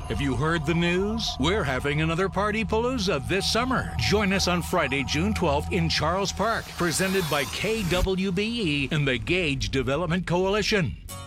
Have you heard the news? We're having another Party Palooza this summer. Join us on Friday, June 12th in Charles Park, presented by KWBE and the Gage Development Coalition.